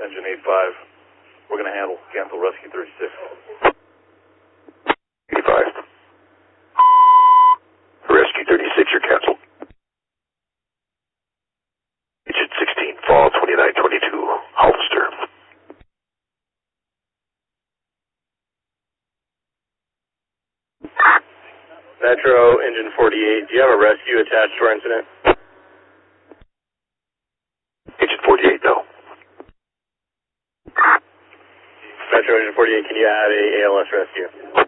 Engine 85. We're going to handle. Cancel Rescue 36. 85. Rescue 36, you're canceled. Engine 16, fall 2922, Hollister. Metro, Engine 48. Do you have a rescue attached to our incident? Engine 48, no. Metro, Engine 48, can you add a ALS rescue?